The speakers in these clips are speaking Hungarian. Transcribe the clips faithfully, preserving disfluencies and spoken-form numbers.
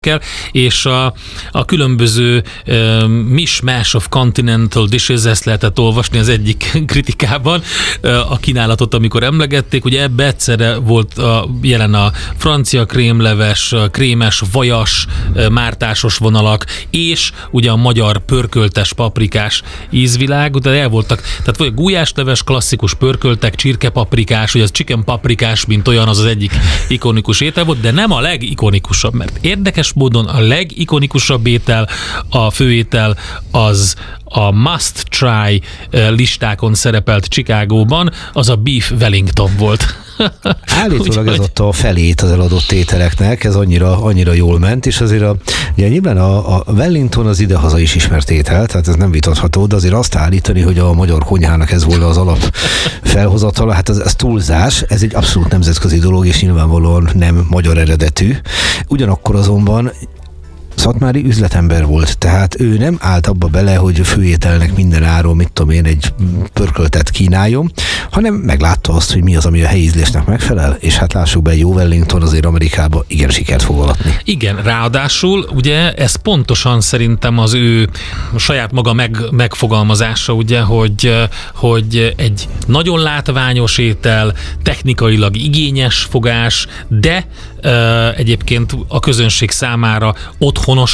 és a, a különböző uh, mishmash of continental dishes, ezt lehetett olvasni az egyik kritikában, uh, a kínálatot, amikor emlegették, ugye ebbe egyszerre volt a, jelen a francia krémleves, a krémes, vajas, uh, mártásos vonalak, és ugye a magyar pörköltes, paprikás ízvilág, de el voltak, tehát vagy gulyásleves, klasszikus pörköltek, csirkepaprikás, ugye az chicken paprikás, mint olyan, az az egyik ikonikus étel volt, de nem a legikonikusabb, mert érdekes módon a legikonikusabb étel, a főétel az a must try listákon szerepelt Chicagóban, az a beef Wellington volt. Állítólag ez adta a felét az eladott ételeknek, ez annyira, annyira jól ment, és azért a, ugye nyilván a, a Wellington az idehaza is ismert étel, tehát ez nem vitatható, de azért azt állítani, hogy a magyar konyhának ez volna az alap felhozatala, hát ez, ez túlzás, ez egy abszolút nemzetközi dolog, és nyilvánvalóan nem magyar eredetű. Ugyanakkor azonban Szatmári üzletember volt, tehát ő nem állt abba bele, hogy főételnek minden áron, mit tudom én, egy pörköltet kínáljon, hanem meglátta azt, hogy mi az, ami a helyi ízlésnek megfelel, és hát lássuk be, jó Wellington azért Amerikában igen sikert fog alatni. Igen, ráadásul ugye ez pontosan szerintem az ő saját maga meg, megfogalmazása, ugye, hogy, hogy egy nagyon látványos étel, technikailag igényes fogás, de uh, egyébként a közönség számára otthonos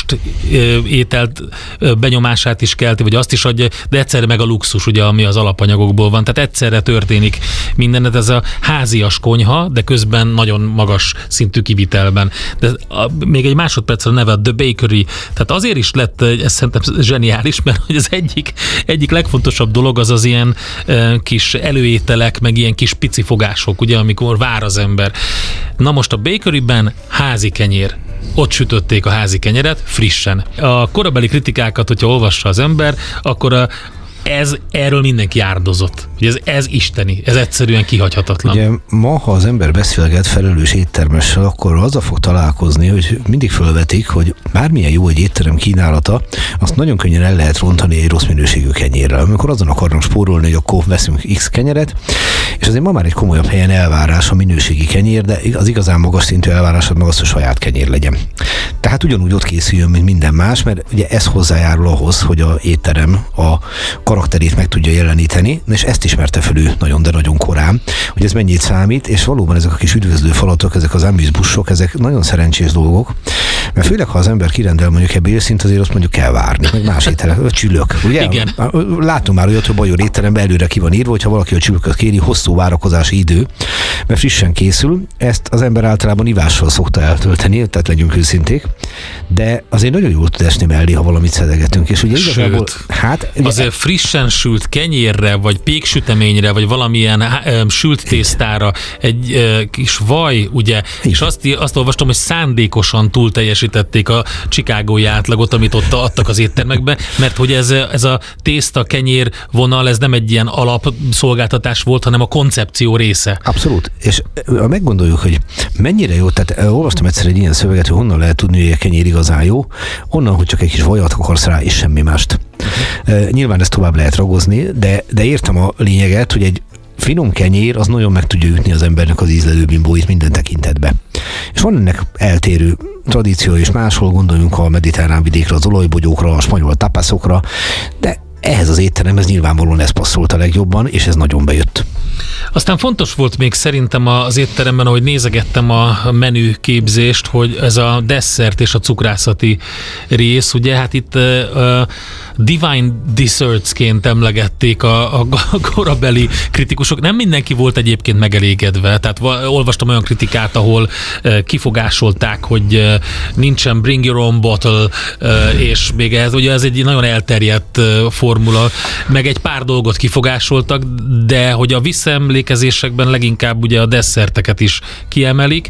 ételt benyomását is kelti, vagy azt is adja, de egyszerre meg a luxus, ugye, ami az alapanyagokból van. Tehát egyszerre történik minden, ez a házias konyha, de közben nagyon magas szintű kivitelben. De a, még egy másodpercre neve The Bakery, tehát azért is lett, ez szerintem zseniális, mert hogy az egyik, egyik legfontosabb dolog az az ilyen e, kis előételek, meg ilyen kis pici fogások, ugye, amikor vár az ember. Na most a Bakeryben házi kenyér. Ott sütötték a házi kenyeret frissen. A korabeli kritikákat, hogyha olvassa az ember, akkor a ez, erről mindenki árdozott. Ugye ez, ez isteni, ez egyszerűen kihagyhatatlan. Ugye ma, ha az ember beszélget felelős éttermessel, akkor azzal fog találkozni, hogy mindig fölvetik, hogy bármilyen jó egy étterem kínálata, azt nagyon könnyen el lehet rontani egy rossz minőségű kenyérrel. Amikor azon akarnak spórolni, hogy akkor veszünk X kenyeret, és azért ma már egy komolyabb helyen elvárás a minőségi kenyér, de az igazán magas szintű elvárásod meg az, hogy saját kenyér legyen. Tehát ugyanúgy ott készüljön, mint minden más, mert ugye ez hozzájárul ahhoz, hogy a étterem a karakterét meg tudja jeleníteni, és ezt ismerte fel ő nagyon, de nagyon korán, hogy ez mennyit számít, és valóban ezek a kis üdvözlő falatok, ezek az amüzbuszok, ezek nagyon szerencsés dolgok, mert főleg, ha az ember kirendel mondjuk ebbe élszint, azért azt mondjuk kell várni, meg más ételek, csülök, ugye? Igen. Látom már olyat, hogy bajor étteremben előre ki van írva, hogyha valaki a csülköt kéri, hosszú várakozási idő, mert frissen készül, ezt az ember általában ivással szokta eltölteni, tehát legyünk őszinték, de azért nagyon jól tud esni mellé, ha valamit szedegetünk, és ugye igazából, hát ugye, azért frissen sült kenyérre, vagy péksüteményre, vagy valamilyen um, sült tésztára egy uh, kis vaj, ugye, igen. És azt, azt olvastam, hogy szándékosan túl teljesítették a chicagói átlagot, amit ott adtak az éttermekbe, mert hogy ez, ez a tészta kenyér vonal, ez nem egy ilyen alapszolgáltatás volt, hanem a koncepció része. Abszolút, és ha meggondoljuk, hogy mennyire jó, tehát olvastam egyszer egy ilyen szöveget, hogy honnan lehet tudni, hogy a kenyér igazán jó, onnan, hogy csak egy kis vajat akarsz rá, és semmi mást. Uh, nyilván ezt tovább lehet ragozni, de, de értem a lényeget, hogy egy finom kenyér az nagyon meg tudja ütni az embernek az ízlelő bimbóit minden tekintetbe. És van ennek eltérő tradíció, és máshol gondoljunk a mediterrán vidékre, az olajbogyókra, a spanyol tapaszokra, de ehhez az étteremhez nyilvánvalóan ez passzolt a legjobban, és ez nagyon bejött. Aztán fontos volt még szerintem az étteremben, ahogy nézegettem a menü képzést, hogy ez a desszert és a cukrászati rész, ugye hát itt uh, divine dessertsként emlegették a, a korabeli kritikusok. Nem mindenki volt egyébként megelégedve, tehát olvastam olyan kritikát, ahol uh, kifogásolták, hogy uh, nincsen bring your own bottle, uh, és még ez, ugye ez egy nagyon elterjedt uh, formula, meg egy pár dolgot kifogásoltak, de hogy a visszaemlékezésekben leginkább ugye a desszerteket is kiemelik,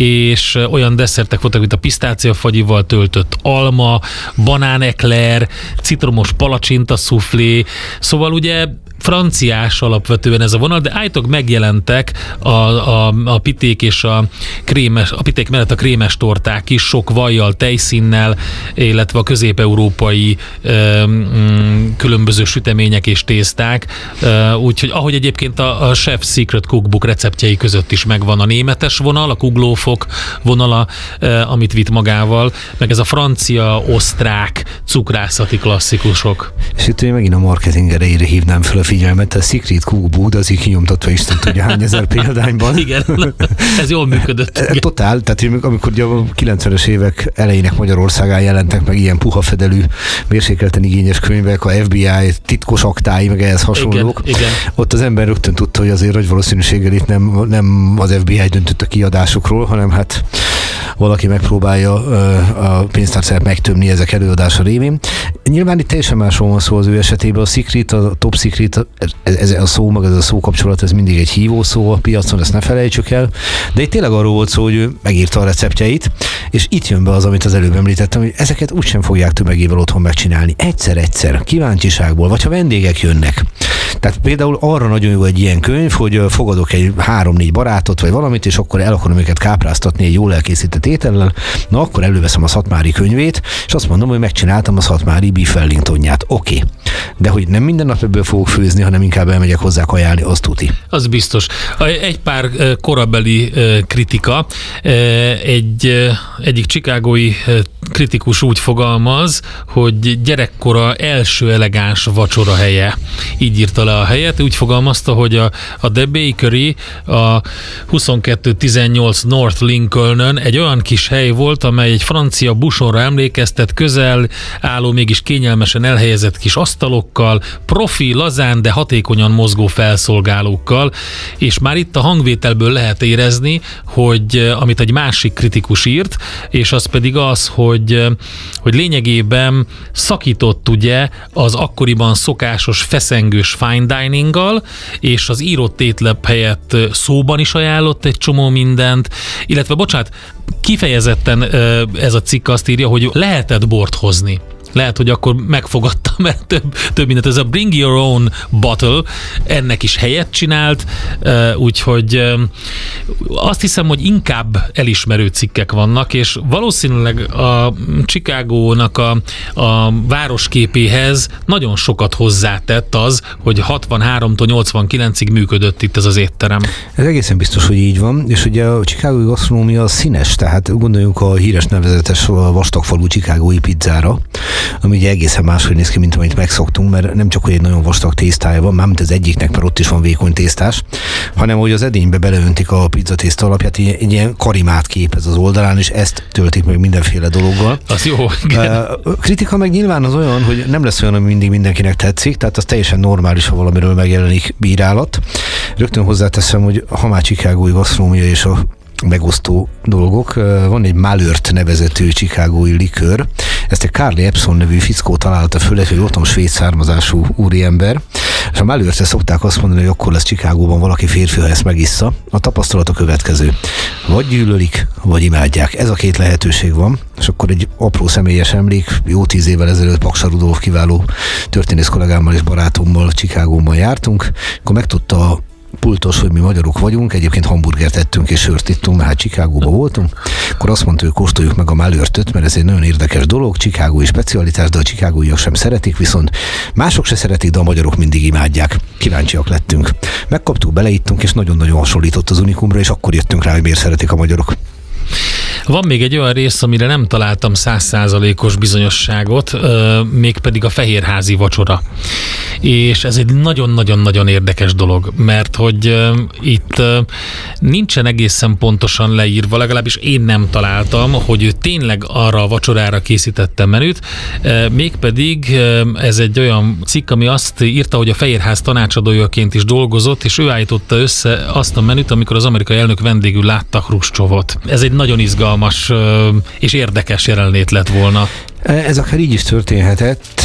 és olyan desszertek voltak, mint a pisztáciafagyival töltött alma, banánekler, citromos palacsinta szuflé, szóval ugye franciás alapvetően ez a vonal, de állítólag megjelentek a, a, a piték és a krémes, a piték mellett a krémes torták is, sok vajjal, tejszínnel, illetve a közép-európai ö, m, különböző sütemények és tészták. Ö, úgyhogy ahogy egyébként a, a Chef Secret Cookbook receptjei között is megvan a németes vonal, a kuglófok vonala, ö, amit vitt magával, meg ez a francia, osztrák, cukrászati klasszikusok. És itt én megint a marketing erejére hívnám fel a figyelmet, a Secret Cookbook, de az így kinyomtatva Isten tudja hány ezer példányban. Igen, ez jól működött. Igen. Totál, tehát amikor a kilencvenes évek elejének Magyarországán jelentek meg ilyen puha fedelű, mérsékelten igényes könyvek, a ef bé i titkos aktái, meg ehhez hasonlók. Igen, igen. Ott az ember rögtön tudta, hogy azért nagy valószínűséggel itt nem, nem az ef bé i döntött a kiadásokról, hanem hát valaki megpróbálja a pénztárcáját megtömni ezek előadása révén. Nyilván itt teljesen másról van szó az ő esetében. A secret, a top secret, ez, ez a szó, meg ez a szó kapcsolat, ez mindig egy hívó szó a piacon, ezt ne felejtsük el. De itt tényleg arról volt szó, hogy ő megírta a receptjeit, és itt jön be az, amit az előbb említettem, hogy ezeket úgysem fogják tömegével otthon megcsinálni. Egyszer-egyszer, kíváncsiságból, vagy ha vendégek jönnek. Tehát például arra nagyon jó egy ilyen könyv, hogy fogadok egy három-négy barátot, vagy valamit, és akkor el akarom őket kápráztatni egy jól elkészített étellel, na akkor előveszem a Szatmári könyvét, és azt mondom, hogy megcsináltam a Szatmári beef wellingtonját. Oké. Okay. De hogy nem minden nap ebből fogok főzni, hanem inkább elmegyek hozzá kajálni, az tuti. Az biztos. Egy pár korabeli kritika. Egy, egyik chicagói kritikus úgy fogalmaz, hogy gyerekkora első elegáns vacsora helye. Így írta le a helyet. Úgy fogalmazta, hogy a, a The Bakery a huszonkettő tizennyolc North Lincoln-ön egy olyan kis hely volt, amely egy francia busonra emlékeztet, közel álló, mégis kényelmesen elhelyezett kis asztalokkal, profi, lazán, de hatékonyan mozgó felszolgálókkal, és már itt a hangvételből lehet érezni, hogy amit egy másik kritikus írt, és az pedig az, hogy, hogy lényegében szakított ugye az akkoriban szokásos feszengős fine dininggal, és az írott étlap helyett szóban is ajánlott egy csomó mindent, illetve bocsánat, kifejezetten ez a cikk azt írja, hogy lehetett bort hozni. Lehet, hogy akkor megfogadtam, mert több, több mindent. Ez a Bring Your Own Bottle, ennek is helyet csinált, úgyhogy azt hiszem, hogy inkább elismerő cikkek vannak, és valószínűleg a Chicagónak a, a városképéhez nagyon sokat hozzátett az, hogy hatvanháromtól nyolcvankilencig működött itt ez az étterem. Ez egészen biztos, hogy így van, és ugye a chicagói gasztronómia színes, tehát gondoljunk a híres nevezetes vastagfalú chicagói pizzára, ami ugye egészen máshogy néz ki, mint amit megszoktunk, mert nem csak, hogy egy nagyon vastag tésztája van, mármint az egyiknek, mert ott is van vékony tésztás, hanem hogy az edénybe beleöntik a pizzatészta alapját, egy, egy ilyen karimát képez az oldalán, és ezt töltik meg mindenféle dologgal. Az jó. A kritika meg nyilván az olyan, hogy nem lesz olyan, ami mindig mindenkinek tetszik, tehát az teljesen normális, ha valamiről megjelenik bírálat. Rögtön hozzáteszem, hogy ha már chicagói gasztronómia és a megosztó dolgok. Van egy Malört nevezetű chicagói likőr. Ezt egy Carly Epson nevű fickó találta föl, egy otthon svéd származású úriember. És a Malörtre szokták azt mondani, hogy akkor lesz Chicagóban valaki férfi, ha ezt megissza. A tapasztalat a következő. Vagy gyűlölik, vagy imádják. Ez a két lehetőség van. És akkor egy apró személyes emlék. Jó tíz évvel ezelőtt Paksa Rudolf kiváló történész kollégámmal és barátommal Chicagóban jártunk. Akkor megtudta a pultos, hogy mi magyarok vagyunk, egyébként hamburgert ettünk és sört ittunk, mert hát Chicagóban voltunk, akkor azt mondta, hogy kóstoljuk meg a Malörtöt, mert ez egy nagyon érdekes dolog, chicagói specialitás, de a chicagóiak sem szeretik, viszont mások se szeretik, de a magyarok mindig imádják. Kíváncsiak lettünk. Megkaptuk, beleittunk, és nagyon-nagyon hasonlított az Unikumra, és akkor jöttünk rá, hogy miért szeretik a magyarok. Van még egy olyan rész, amire nem találtam száz százalékos bizonyosságot, mégpedig a fehérházi vacsora. És ez egy nagyon-nagyon-nagyon érdekes dolog, mert hogy itt nincsen egészen pontosan leírva, legalábbis én nem találtam, hogy ő tényleg arra a vacsorára készítette menüt, mégpedig ez egy olyan cikk, ami azt írta, hogy a Fehérház tanácsadójaként is dolgozott, és ő állította össze azt a menüt, amikor az amerikai elnök vendégül látta Hruscsovot. Ez egy nagyon izgalmas és érdekes jelenlét lett volna. Ez akár így is történhetett,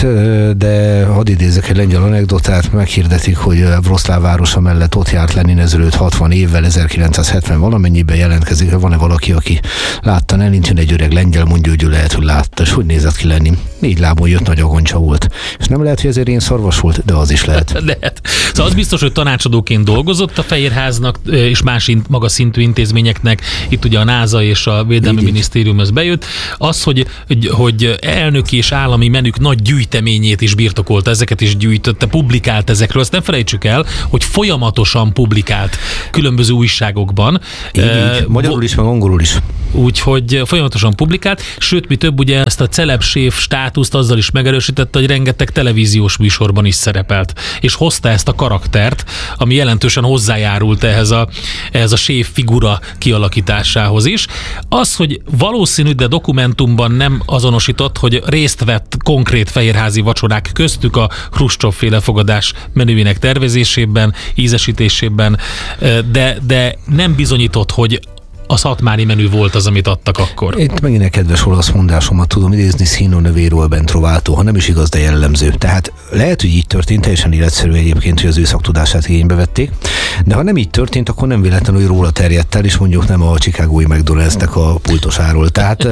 de hadd idézzek egy lengyel anekdotát, meghirdetik, hogy Wroclaw városa mellett ott járt Lenin ezelőtt hatvan évvel, ezerkilencszázhetven valamennyiben jelentkezik, van-e valaki, aki látta Lenint, jön egy öreg lengyel, mondja, hogy ő lehet, hogy látta, és hogy nézett ki Lenin? Négy lábon jött, nagy agoncsa volt. És nem lehet, hogy ezért én szarvas volt, de az is lehet. Lehet. Szóval az biztos, hogy tanácsadóként dolgozott a Fehérháznak és más magas szintű intézményeknek, itt ugye a NASA és a Védelmi így, Minisztérium ez bejött. Az, hogy, hogy elnöki és állami menük nagy gyűjteményét is birtokolta, ezeket is gyűjtötte, publikált ezekről. Azt nem felejtsük el, hogy folyamatosan publikált különböző újságokban. Így, így. Magyarul is, meg angolul is. Úgyhogy folyamatosan publikált, sőt, mi több ugye ezt a celebséf státuszt azzal is megerősítette, hogy rengeteg televíziós műsorban is szerepelt, és hozta ezt a karaktert, ami jelentősen hozzájárult ehhez a, ehhez a séf figura kialakításához is. Az, hogy valószínű, de dokumentumban nem azonosított, hogy részt vett konkrét fehérházi vacsorák köztük a Hruscsov-féle fogadás menüjének tervezésében, ízesítésében, de, de nem bizonyított, hogy a szatmári menü volt az, amit adtak akkor. Itt megint egy kedves olasz mondásomat tudom idézni, Sino nevero ben trovato, ha nem is igaz, de jellemző. Tehát lehet, hogy így történt, teljesen életszerű egyébként, hogy az ő szaktudását igénybe vették, de ha nem így történt, akkor nem véletlenül, hogy róla terjedt el, és mondjuk nem a chicagói McDonald'snek a pultosáról. Tehát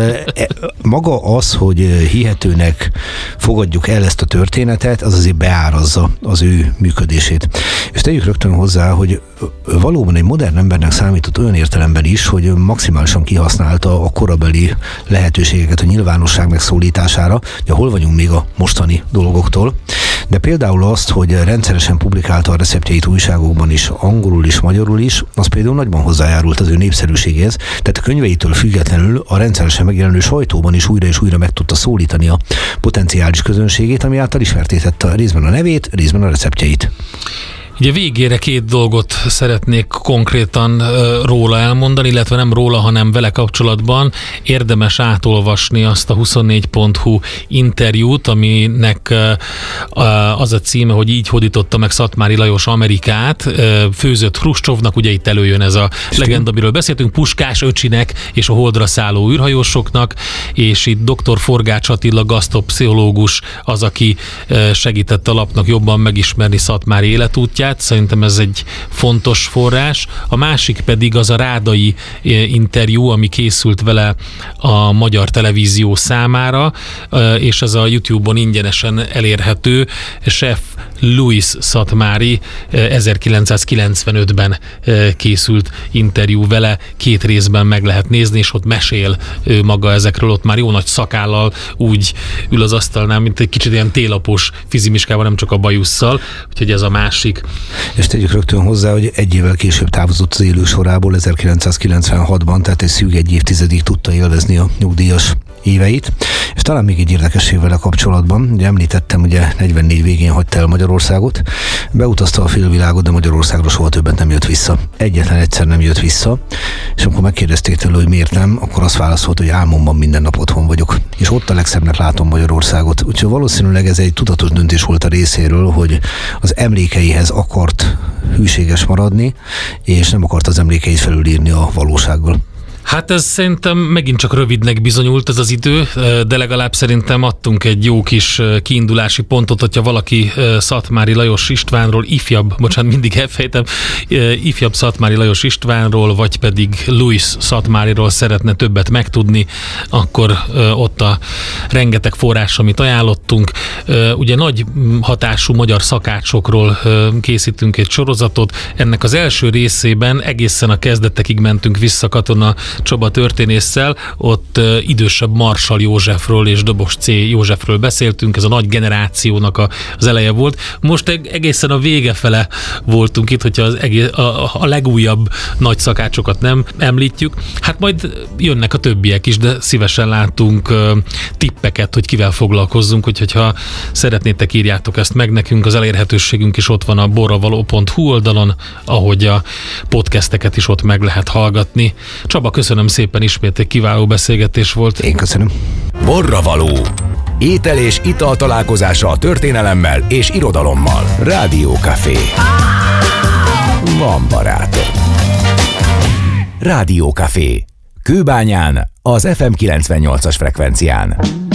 maga az, hogy hihetőnek fogadjuk el ezt a történetet, az azért beárazza az ő működését. És tegyük rögtön hozzá, hogy valóban egy modern embernek számított olyan értelemben is, hogy maximálisan kihasználta a korabeli lehetőségeket a nyilvánosság megszólítására, hogy hol vagyunk még a mostani dolgoktól, de például azt, hogy rendszeresen publikálta a receptjeit újságokban is, angolul is, magyarul is, az például nagyban hozzájárult az ő népszerűségéhez, tehát a könyveitől függetlenül a rendszeresen megjelenő sajtóban is újra és újra meg tudta szólítani a potenciális közönségét, ami által ismertétette részben a nevét, részben a receptjeit. Ugye végére két dolgot szeretnék konkrétan róla elmondani, illetve nem róla, hanem vele kapcsolatban. Érdemes átolvasni azt a huszonnégy pont hu interjút, aminek az a címe, hogy így hódította meg Szatmári Lajos Amerikát, főzött Hruscsovnak, ugye itt előjön ez a legenda, amiről beszéltünk, Puskás öcsinek és a holdra szálló űrhajósoknak, és itt doktor Forgács Attila gasztropszichológus az, aki segített a lapnak jobban megismerni Szatmári életútját. Szerintem ez egy fontos forrás. A másik pedig az a rádai interjú, ami készült vele a magyar televízió számára, és ez a YouTube-on ingyenesen elérhető. Chef Louis Szatmári ezerkilencszázkilencvenötben készült interjú vele, két részben meg lehet nézni, és ott mesél ő maga ezekről, ott már jó nagy szakállal úgy ül az asztalnál, mint egy kicsit ilyen télapos fizimiskával, nem csak a bajusszal, úgyhogy ez a másik. És tegyük rögtön hozzá, hogy egy évvel később távozott az élő sorából, ezerkilencszázkilencvenhatban, tehát egy szűk egy évtizedig tudta élvezni a nyugdíjas éveit. És talán még egy érdekesség vele kapcsolatban, ugye említettem, ugye negyvennégy végén hagyta el Magyarországot, beutazta a félvilágot, de Magyarországra soha többet nem jött vissza. Egyetlen egyszer nem jött vissza, és amikor megkérdezték tőle, hogy miért nem, akkor azt válaszolt, hogy álmomban minden nap otthon vagyok. És ott a legszebbnek látom Magyarországot. Úgyhogy valószínűleg ez egy tudatos döntés volt a részéről, hogy az emlékeihez akart hűséges maradni, és nem akart az emlékeit felülírni a valósággal. Hát ez szerintem megint csak rövidnek bizonyult ez az idő, de legalább szerintem adtunk egy jó kis kiindulási pontot, hogyha valaki Szatmári Lajos Istvánról, ifjabb, bocsánat, mindig elfejtem, ifjabb Szatmári Lajos Istvánról, vagy pedig Louis Szatmáriról szeretne többet megtudni, akkor ott a rengeteg forrás, amit ajánlottunk. Ugye nagy hatású magyar szakácsokról készítünk egy sorozatot. Ennek az első részében egészen a kezdetekig mentünk vissza Katona Csaba történésszel, ott uh, idősebb Marshall Józsefről és Dobos C. Józsefről beszéltünk, ez a nagy generációnak a, az eleje volt. Most egészen a vége fele voltunk itt, hogyha az egész, a, a legújabb nagy szakácsokat nem említjük. Hát majd jönnek a többiek is, de szívesen látunk uh, tippeket, hogy kivel foglalkozzunk, úgyhogy ha szeretnétek, írjátok ezt meg nekünk, az elérhetőségünk is ott van a borravaló pont hu oldalon, ahogy a podcasteket is ott meg lehet hallgatni. Csaba, köszönöm szépen, ismét egy kiváló beszélgetés volt. Én köszönöm. Borravaló. Étel és ital találkozása a történelemmel és irodalommal. Rádió Café. Van barátom. Rádió Café. Kőbányán, az ef em kilencvennyolcas frekvencián.